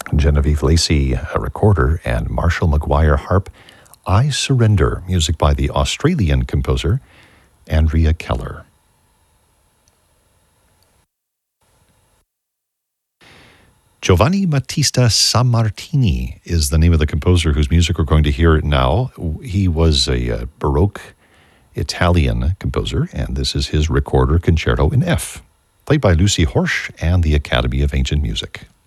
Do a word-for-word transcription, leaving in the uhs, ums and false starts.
Genevieve Lacey, a recorder, and Marshall McGuire, harp. I Surrender, music by the Australian composer Andrea Keller. Giovanni Battista Sammartini is the name of the composer whose music we're going to hear now. He was a uh, Baroque Italian composer, and this is his recorder concerto in F, played by Lucy Horsch and the Academy of Ancient Music.